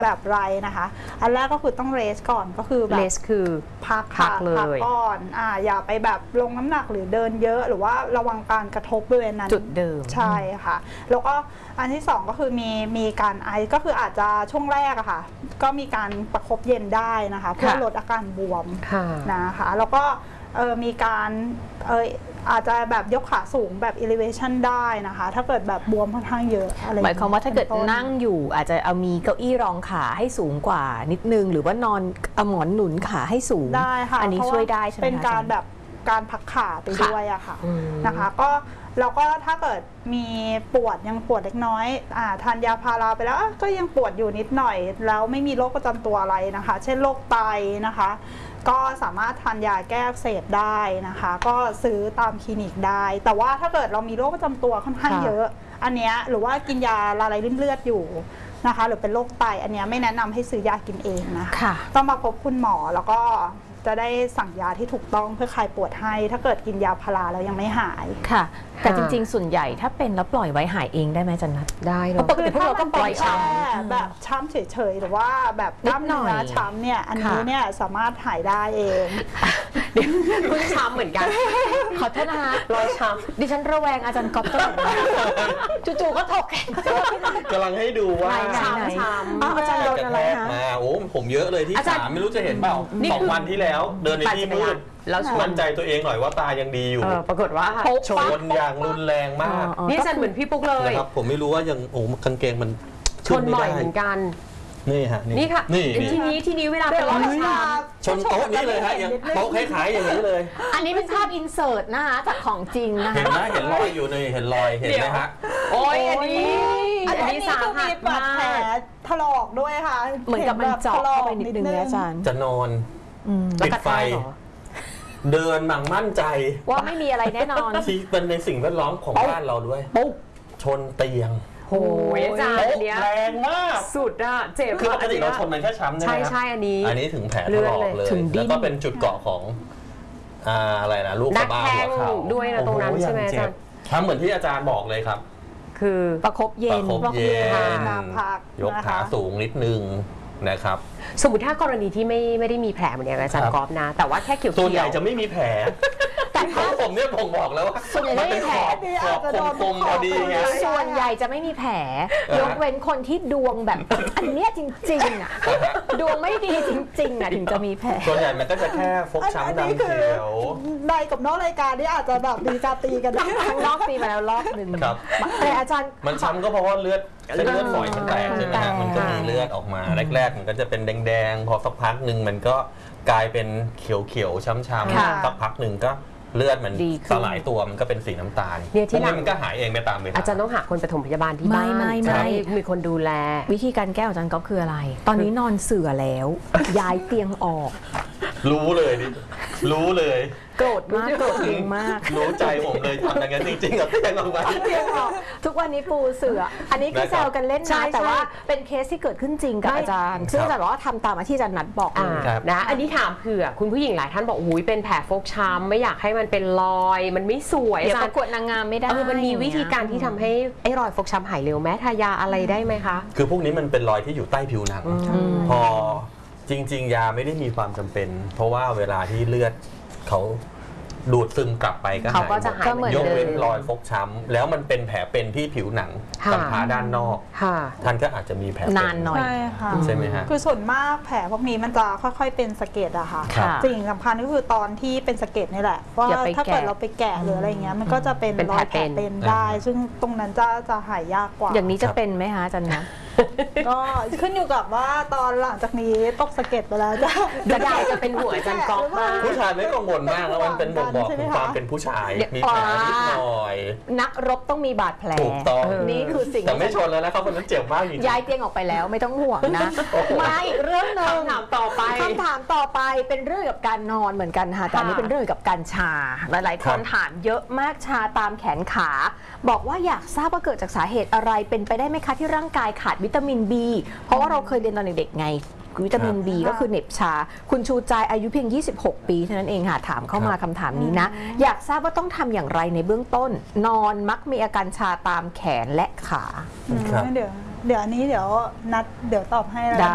แบบไรนะคะอันแรกก็คือต้องเรสก่อนก็คือแบบเรสคือพักเลยก่อนอย่าไปแบบลงน้ำหนักหรือเดินเยอะหรือว่าระวังการกระทบบริเวณนั้นจุดเดิมใช่ค่ะแล้วก็อันที่2ก็คือมีการไอก็คืออาจจะช่วงแรกอะค่ะก็มีการประคบเย็นได้นะคะเพื่อลดอาการบวมนะคะแล้วก็มีการอาจจะแบบยกขาสูงแบบ elevation ได้นะคะถ้าเกิดแบบบวมค่อนข้างเยอะอะไรหมายความว่าถ้าเกิดนั่งอยู่อาจจะเอามีเก้าอี้รองขาให้สูงกว่านิดนึงหรือว่านอนเอาหมอนหนุนขาให้สูงได้ค่ะอันนี้ช่วยได้ใช่ไหมเป็นการแบบการพักขาไปด้วยอะค่ะนะคะก็แล้วก็ถ้าเกิดมียังปวดเล็กน้อยทานยาพาราไปแล้วก็ยังปวดอยู่นิดหน่อยแล้วไม่มีโรคประจำตัวอะไรนะคะเช่นโรคไตนะคะก็สามารถทานยาแก้อักเสบได้นะคะก็ซื้อตามคลินิกได้แต่ว่าถ้าเกิดเรามีโรคประจำตัวค่อนข้างเยอะอันเนี้ยหรือว่ากินยาละลายริ่มเลือดอยู่นะคะหรือเป็นโรคไตอันเนี้ยไม่แนะนำให้ซื้อยากินเองนะคะต้องมาพบคุณหมอแล้วก็จะได้สั่งยาที่ถูกต้องเพื่อคลายปวดให้ถ้าเกิดกินยาพาราแล้วยังไม่หายค่ะแต่จริงๆส่วนใหญ่ถ้าเป็นแล้วปล่อยไว้หายเองได้ไหมจันนัทได้เนาะปกติพวกเราก็ปล่อยช้ำแบบช้ำเฉยๆหรือว่าแบบกล้ามเนื้อช้ำเนี่ยอันนี้เนี่ยสามารถหายได้เองเดี๋ยวคุณช้ำเหมือนกันขอโทษนะคะรอยช้ำดิฉันระแวงอาจารย์ก๊อฟตลอดจู่ๆก็ถกกำลังให้ดูว่าช้ำอาจารย์โดนอะไรคะมาโอ้ผมเยอะเลยที่ขาไม่รู้จะเห็นเปล่า2 วันที่แล้วเดินในที่มืดแล้วมั่นใจตัวเองหน่อยว่าตายังดีอยู่ปรากฏว่าชนอย่างรุนแรงมากนี่ฉันเหมือนพี่ปุ๊กเลยนะครับผมไม่รู้ว่ายังกางเกงมันชนบ่อยเหมือนกันนี่ฮะนี่ค่ะทีนี้เวลาเป็นรอยชนโต๊ะนี้เลยฮะยังโต๊ะคล้ายๆอย่างนี้เลยอันนี้เป็นภาพอินเสิร์ตนะคะจากของจริงนะคะเห็นรอยอยู่เห็นรอยเห็นไหมฮะโอ้ยอันนี้สาหัสมากแผลถลอกด้วยค่ะเหมือนกับมันเจาะเข้าไปนิดนึงอาจารย์จะนอนปิดไฟเดินหมั่งมั่นใจว่าไม่มีอะไรแน่นอนที่เป็นในสิ่งแวดล้อมของบ้านเราด้วยปุ๊บชนเตียงโอ้ยอาจารย์เนี้ยแรงมากสุดอะเจ็บคือปกติเราชนมันแค่ช้ำใช่ไหมใช่อันนี้ถึงแผลถลอกเลยแล้วก็เป็นจุดเกาะของอะไรนะลูกกระบ้าหัวเข่าด้วยนะตรงนั้นใช่ไหมอาจารย์ทำเหมือนที่อาจารย์บอกเลยครับคือประคบเย็นยกขาสูงนิดนึงนะครับสมมติถ้ากรณีที่ไม่ได้มีแผลเหมือนอย่างอาจารย์กอล์ฟนะแต่ว่าแค่เขียวๆส่วนใหญ่จะไม่มีแผลแต่ถ้าผมเนี่ยผมบอกแล้วว่าส่วนใหญ่ไม่มีแผลขอบคมพอดีไงส่วนใหญ่จะไม่มีแผลยกเว้นคนที่ดวงแบบอันเนี้ยจริงๆอ่ะดวงไม่ดีจริงๆอ่ะถึงจะมีแผลส่วนใหญ่มันก็จะแค่ฟกช้ำดำเขียวในกับนอกรายการนี่อาจจะแบบมีการตีกันทั้งนอกตีมาแล้วรอบนึงแต่อาจารย์มันช้ำก็เพราะว่าเลือดฝอยมันแตกใช่ไหมฮะมันก็มีเลือดออกมาแรกๆมันก็จะเป็นแดงๆพอสักพักหนึ่งมันก็กลายเป็นเขียวๆช้ำๆสักพักหนึ่งก็เลือดมันสลายตัวมันก็เป็นสีน้ำตาลพวกนี้มันก็หายเองไปตามเวลาอาจารย์ต้องหาคนปฐมพยาบาลที่บ้านไม่มีคนดูแลวิธีการแก้ของอาจารย์ก็คืออะไรตอนนี้นอนเสื่อแล้วย้ายเตียงออกรู้เลยโกรธมากโกรธเองมากรู้ใจผมเลยทำอย่างนั้นจริงๆกับเตียงออกมาทุกวันนี้ปูเสื่ออันนี้คือแซวกันเล่นนะแต่ว่าเป็นเคสที่เกิดขึ้นจริงกับอาจารย์ซึ่งอาจารย์บอกว่าทำตามที่อาจารย์นัดบอกนะอันนี้ถามเผื่อคุณผู้หญิงหลายท่านบอกอุ้ยเป็นแผลฟกช้ำไม่อยากให้มันเป็นรอยมันไม่สวยเดี๋ยวประกวดนางงามไม่ได้มันมีวิธีการที่ทำให้ไอ้รอยฟกช้ำหายเร็วแม้ทายาอะไรได้ไหมคะคือพวกนี้มันเป็นรอยที่อยู่ใต้ผิวหนังพอจริงๆยาไม่ได้มีความจำเป็นเพราะว่าเวลาที่เลือดเขาดูดซึมกลับไปก็หายยกเว้นรอยฟกช้ำแล้วมันเป็นแผลเป็นที่ผิวหนังกำพร้าด้านนอกท่านก็อาจจะมีแผลนานหน่อยใช่ไหมฮะคือส่วนมากแผลพวกนี้มันจะค่อยๆเป็นสะเก็ดอะค่ะสิ่งสำคัญก็คือตอนที่เป็นสะเก็ดนี่แหละว่าถ้าเกิดเราไปแกะหรืออะไรเงี้ยมันก็จะเป็นรอยแผลเป็นได้ซึ่งตรงนั้นจะหายยากกว่าอย่างนี้จะเป็นไหมคะอาจารย์นะก็ขึ้นอยู่กับว่าตอนหลังจากนี้ตกสะเก็ดไปแล้วจะได้จะเป็นหัวอาจารย์ก๊อฟมากผู้ชายไม่กังวลมากแล้วมันเป็นบ่งบอกถึงความเป็นผู้ชายมีแผลนิดหน่อยนักรบต้องมีบาดแผลถูกต้องนี่คือสิ่งแต่ไม่ชนแล้วนะครับคนนั้นเจ็บมากจริงย้ายเตียงออกไปแล้วไม่ต้องห่วงนะไม่เรื่องนึงคำถามต่อไปเป็นเรื่องกับการนอนเหมือนกันค่ะแต่อันนี้เป็นเรื่องกับการชาหลายๆคนถามเยอะมากชาตามแขนขาบอกว่าอยากทราบว่าเกิดจากสาเหตุอะไรเป็นไปได้ไหมคะที่ร่างกายขาดวิตามิน B เพราะว่าเราเคยเรียนตอนเด็กๆไงวิตามิน B ก็คือเหน็บชาคุณชูใจอายุเพียง26 ปีเท่านั้นเองค่ะถามเข้ามาคำถามนี้นะอยากทราบว่าต้องทำอย่างไรในเบื้องต้นนอนมักมีอาการชาตามแขนและขาเดี๋ยวอันนี้เดี๋ยวนัดเดี๋ยวตอบให้แล้ว